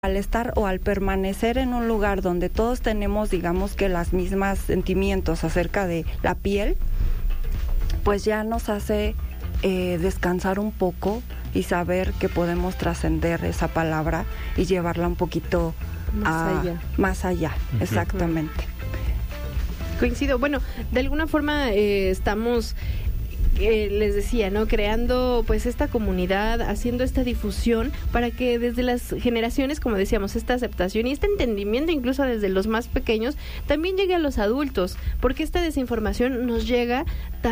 al estar o al permanecer en un lugar donde todos tenemos, digamos que las mismas sentimientos acerca de la piel, pues ya nos hace descansar un poco y saber que podemos trascender esa palabra y llevarla un poquito más allá, exactamente. Coincido. Bueno, de alguna forma estamos... les decía, ¿no? Creando pues esta comunidad, haciendo esta difusión para que desde las generaciones, como decíamos, esta aceptación y este entendimiento incluso desde los más pequeños también llegue a los adultos, porque esta desinformación nos lleva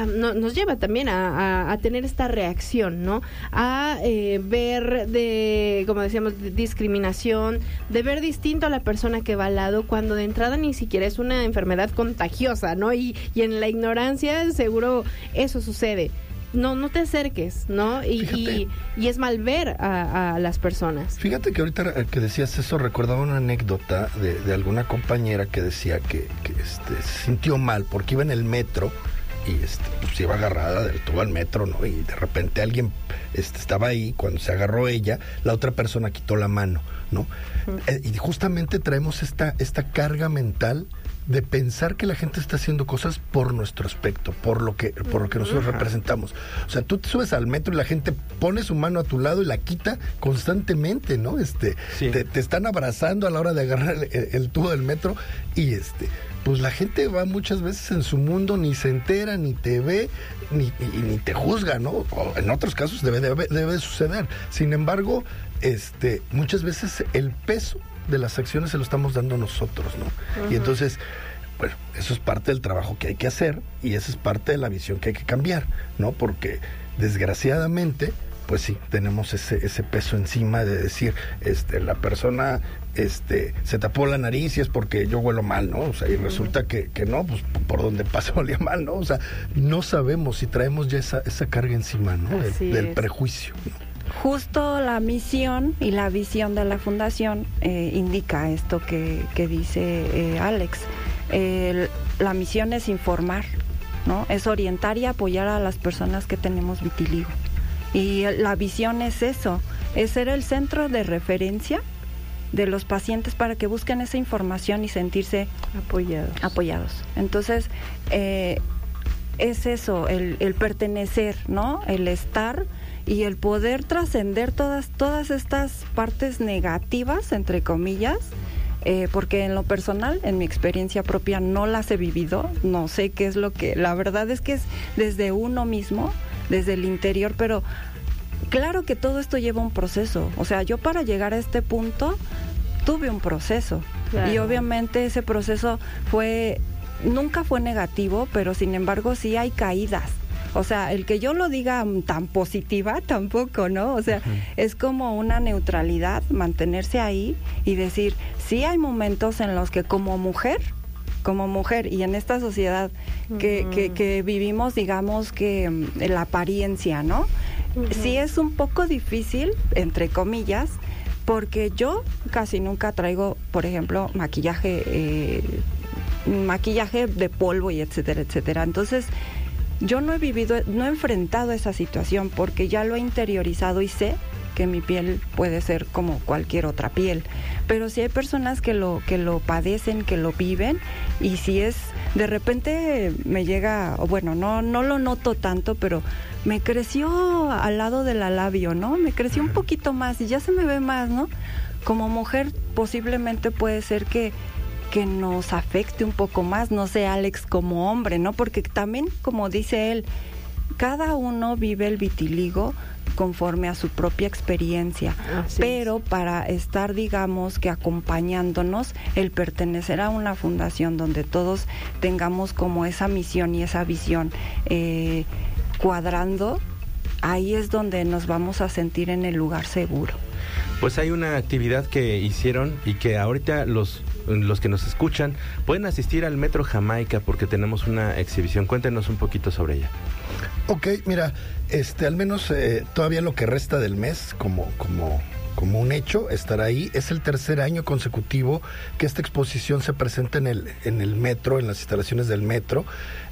también a tener esta reacción, ¿no? A ver como decíamos, discriminación, de ver distinto a la persona que va al lado cuando de entrada ni siquiera es una enfermedad contagiosa, ¿no? Y en la ignorancia seguro eso sucede. No te acerques, ¿no? Y es mal ver a las personas. Fíjate que ahorita que decías eso, recordaba una anécdota de alguna compañera que decía que se sintió mal porque iba en el metro y pues iba agarrada del tubo al metro, ¿no? Y de repente alguien estaba ahí, cuando se agarró ella, la otra persona quitó la mano, ¿no? Y justamente traemos esta carga mental de pensar que la gente está haciendo cosas por nuestro aspecto, por lo que nosotros representamos. O sea, tú te subes al metro y la gente pone su mano a tu lado y la quita constantemente, ¿no? Sí. Te están abrazando a la hora de agarrar el tubo del metro y pues la gente va muchas veces en su mundo, ni se entera, ni te ve, ni te juzga, ¿no? O en otros casos debe suceder. Sin embargo, muchas veces el peso de las acciones se lo estamos dando nosotros, ¿no? Y entonces, bueno, eso es parte del trabajo que hay que hacer y esa es parte de la visión que hay que cambiar, ¿no? Porque desgraciadamente, pues sí, tenemos ese peso encima de decir, la persona se tapó la nariz y es porque yo huelo mal, ¿no? O sea, y resulta que no, pues por donde pasa olía mal, ¿no? O sea, no sabemos si traemos ya esa carga encima, ¿no? Del prejuicio, ¿no? Justo la misión y la visión de la fundación indica esto que dice Alex. La misión es informar, ¿no? Es orientar y apoyar a las personas que tenemos vitiligo. Y la visión es eso, es ser el centro de referencia de los pacientes para que busquen esa información y sentirse apoyados. Entonces, es eso, el pertenecer, ¿no? El estar y el poder trascender todas estas partes negativas, entre comillas, porque en lo personal, en mi experiencia propia, no las he vivido, no sé qué es lo que... La verdad es que es desde uno mismo, desde el interior, pero claro que todo esto lleva un proceso. O sea, yo para llegar a este punto tuve un proceso. Claro. Y obviamente ese proceso nunca fue negativo, pero sin embargo sí hay caídas. O sea, el que yo lo diga tan positiva, tampoco, ¿no? O sea, es como una neutralidad, mantenerse ahí y decir, sí hay momentos en los que como mujer y en esta sociedad que vivimos, digamos que la apariencia, ¿no? Sí es un poco difícil, entre comillas, porque yo casi nunca traigo, por ejemplo, maquillaje de polvo y etcétera, etcétera. Entonces, yo no he enfrentado esa situación porque ya lo he interiorizado y sé que mi piel puede ser como cualquier otra piel. Pero si hay personas que lo padecen, que lo viven, y si de repente me llega, o bueno, no lo noto tanto, pero me creció al lado del labio, ¿no? Me creció un poquito más y ya se me ve más, ¿no? Como mujer posiblemente puede ser que nos afecte un poco más, no sé, Alex, como hombre, ¿no? Porque también, como dice él, cada uno vive el vitiligo conforme a su propia experiencia, pero para estar, digamos, que acompañándonos, el pertenecer a una fundación donde todos tengamos como esa misión y esa visión cuadrando, ahí es donde nos vamos a sentir en el lugar seguro. Pues hay una actividad que hicieron y que ahorita los que nos escuchan pueden asistir al Metro Jamaica porque tenemos una exhibición. Cuéntenos un poquito sobre ella. Ok, mira, al menos todavía lo que resta del mes como un hecho estará ahí. Es el tercer año consecutivo que esta exposición se presenta en el metro, en las instalaciones del metro.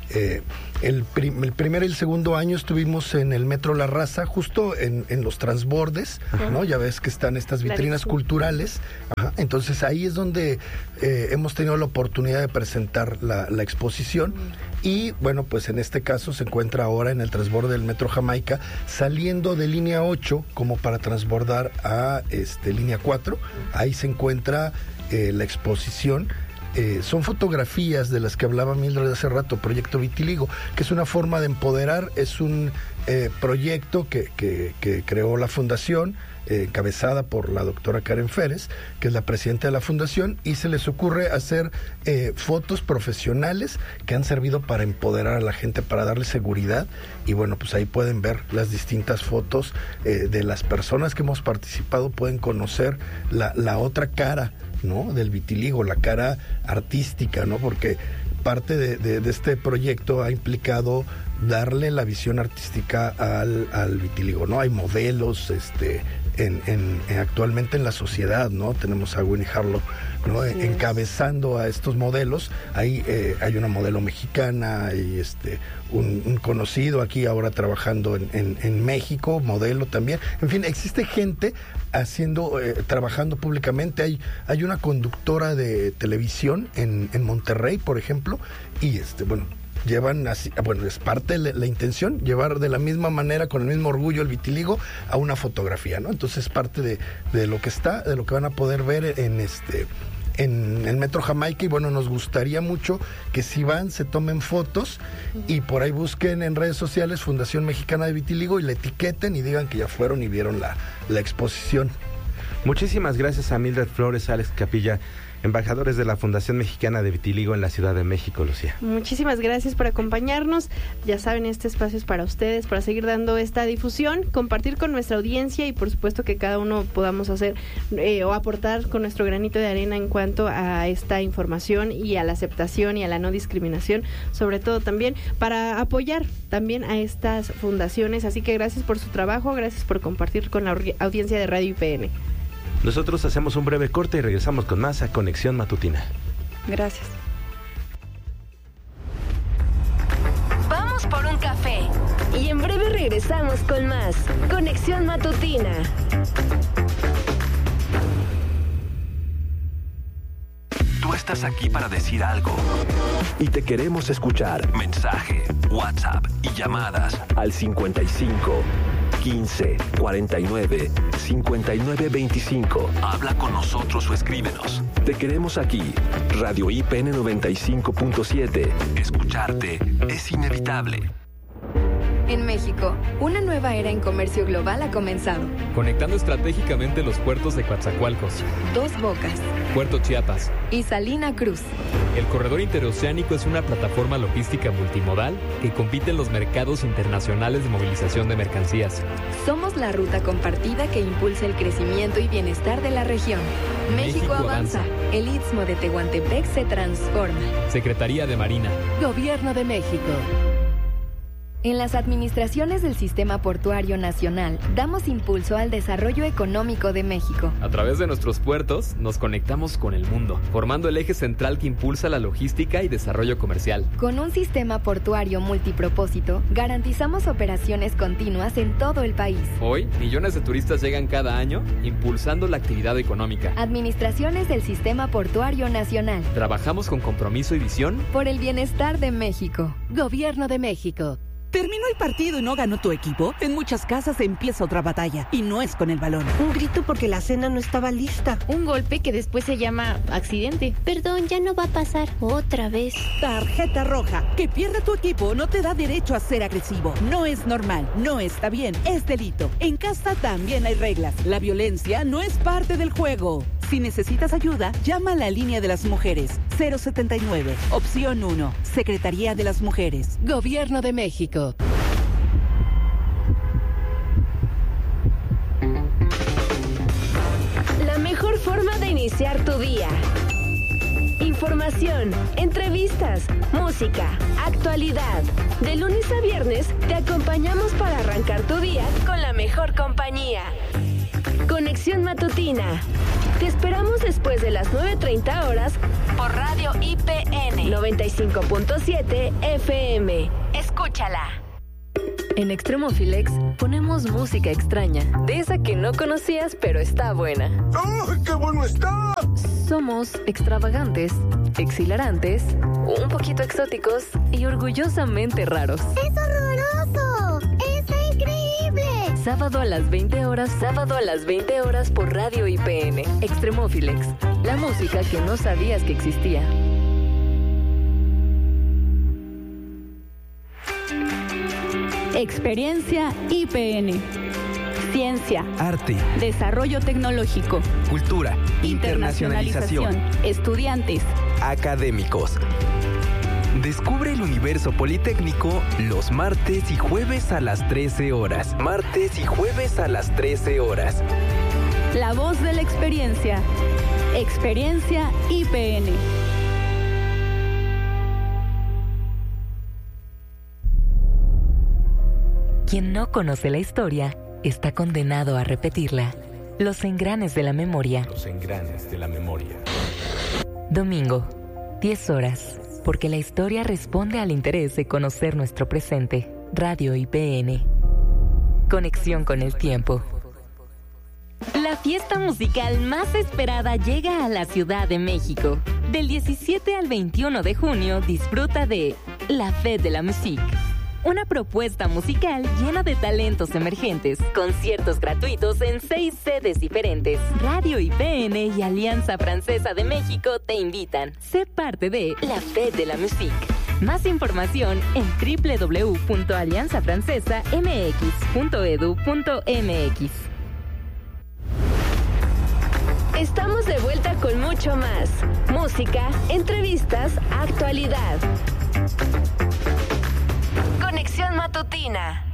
El primer y el segundo año estuvimos en el Metro La Raza, justo en los transbordes, ¿no? Ya ves que están estas vitrinas culturales. Ajá. Entonces ahí es donde hemos tenido la oportunidad de presentar la exposición. Y bueno, pues en este caso se encuentra ahora en el transborde del Metro Jamaica, saliendo de línea 8 como para transbordar a línea 4. Ahí se encuentra la exposición. Son fotografías de las que hablaba Mildred hace rato, Proyecto Vitiligo, que es una forma de empoderar, es un proyecto que creó la fundación, encabezada por la doctora Karen Férez, que es la presidenta de la fundación, y se les ocurre hacer fotos profesionales que han servido para empoderar a la gente, para darle seguridad, y bueno, pues ahí pueden ver las distintas fotos de las personas que hemos participado, pueden conocer la otra cara, ¿no?, del vitiligo, la cara artística, ¿no?, porque parte de este proyecto ha implicado darle la visión artística al vitiligo, ¿no? Hay modelos actualmente en la sociedad, ¿no? Tenemos a Winnie Harlow, ¿no?, encabezando a estos modelos. Ahí hay una modelo mexicana, y un conocido aquí ahora trabajando en México, modelo también. En fin, existe gente trabajando públicamente. Hay una conductora de televisión en Monterrey, por ejemplo, y llevan así, es parte de la intención, llevar de la misma manera, con el mismo orgullo, el vitiligo a una fotografía, ¿no? Entonces es parte de lo que van a poder ver en el Metro Jamaica. Y bueno, nos gustaría mucho que si van, se tomen fotos y por ahí busquen en redes sociales Fundación Mexicana de Vitiligo y la etiqueten y digan que ya fueron y vieron la exposición. Muchísimas gracias a Mildred Flores, Alex Capilla, embajadores de la Fundación Mexicana de Vitiligo en la Ciudad de México, Lucía. Muchísimas gracias por acompañarnos. Ya saben, este espacio es para ustedes, para seguir dando esta difusión, compartir con nuestra audiencia y por supuesto que cada uno podamos hacer o aportar con nuestro granito de arena en cuanto a esta información y a la aceptación y a la no discriminación, sobre todo también para apoyar también a estas fundaciones. Así que gracias por su trabajo, gracias por compartir con la audiencia de Radio IPN. Nosotros hacemos un breve corte y regresamos con más a Conexión Matutina. Gracias. Vamos por un café y en breve regresamos con más Conexión Matutina. Tú estás aquí para decir algo y te queremos escuchar. Mensaje, WhatsApp y llamadas al 55 15 49 59 25. Habla con nosotros o escríbenos. Te queremos aquí. Radio IPN 95.7. Escucharte es inevitable. En México, una nueva era en comercio global ha comenzado. Conectando estratégicamente los puertos de Coatzacoalcos, Dos Bocas, Puerto Chiapas y Salina Cruz. El corredor interoceánico es una plataforma logística multimodal que compite en los mercados internacionales de movilización de mercancías. Somos la ruta compartida que impulsa el crecimiento y bienestar de la región. México avanza. El Istmo de Tehuantepec se transforma. Secretaría de Marina. Gobierno de México. En las administraciones del Sistema Portuario Nacional, damos impulso al desarrollo económico de México. A través de nuestros puertos, nos conectamos con el mundo, formando el eje central que impulsa la logística y desarrollo comercial. Con un sistema portuario multipropósito, garantizamos operaciones continuas en todo el país. Hoy, millones de turistas llegan cada año, impulsando la actividad económica. Administraciones del Sistema Portuario Nacional. Trabajamos con compromiso y visión por el bienestar de México. Gobierno de México. ¿Terminó el partido y no ganó tu equipo? En muchas casas empieza otra batalla, y no es con el balón. Un grito porque la cena no estaba lista. Un golpe que después se llama accidente. Perdón, ya no va a pasar otra vez. Tarjeta roja. Que pierda tu equipo no te da derecho a ser agresivo. No es normal, no está bien, es delito. En casa también hay reglas. La violencia no es parte del juego. Si necesitas ayuda, llama a la línea de las mujeres. 079, opción 1, Secretaría de las Mujeres. Gobierno de México. La mejor forma de iniciar tu día. Información, entrevistas, música, actualidad. De lunes a viernes te acompañamos para arrancar tu día con la mejor compañía. Conexión Matutina. Te esperamos después de las 9:30 horas por Radio IPN 95.7 FM. Escúchala. En Extremófilex ponemos música extraña, de esa que no conocías pero está buena. ¡Oh, qué bueno está! Somos extravagantes, exhilarantes, un poquito exóticos y orgullosamente raros. ¡Es horroroso! ¡Está increíble! Sábado a las 20 horas por Radio IPN. Extremófilex, la música que no sabías que existía. Experiencia IPN. Ciencia, arte, desarrollo tecnológico, cultura, internacionalización, estudiantes, académicos. Descubre el universo politécnico los martes y jueves a las 13 horas. La voz de la experiencia. Experiencia IPN. Quien no conoce la historia está condenado a repetirla. Los engranes de la memoria. Domingo, 10 horas. Porque la historia responde al interés de conocer nuestro presente. Radio IPN. Conexión con el tiempo. La fiesta musical más esperada llega a la Ciudad de México. Del 17 al 21 de junio disfruta de La Fête de la Musique. Una propuesta musical llena de talentos emergentes, conciertos gratuitos en 6 sedes diferentes. Radio IPN y Alianza Francesa de México te invitan. Sé parte de La Fête de la Musique. Más información en www.alianzafrancesamx.edu.mx. Estamos de vuelta con mucho más. Música, entrevistas, actualidad. Conexión Matutina.